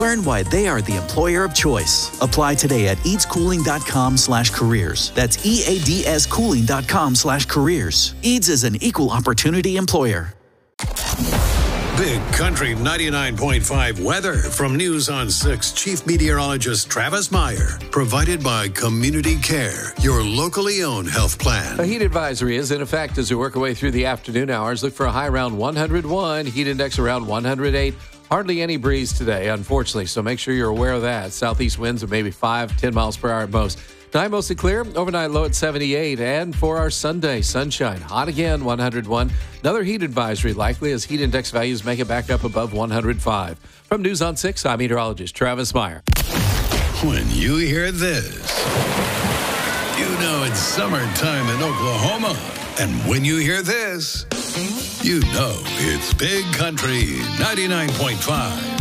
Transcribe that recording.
Learn why they are the employer of choice. Apply today at eadscooling.com/careers. That's EADScooling.com/careers. Eads is an equal opportunity employer. Big Country 99.5 weather from News on 6 Chief Meteorologist Travis Meyer. Provided by Community Care, your locally owned health plan. A heat advisory is in effect as we work our way through the afternoon hours. Look for a high around 101, heat index around 108. Hardly any breeze today, unfortunately, so make sure you're aware of that. Southeast winds of maybe 5-10 miles per hour at most. Tonight mostly clear, overnight low at 78. And for our Sunday, sunshine, hot again, 101. Another heat advisory likely as heat index values make it back up above 105. From News on 6, I'm meteorologist Travis Meyer. When you hear this, you know it's summertime in Oklahoma. And when you hear this, you know it's Big Country 99.5.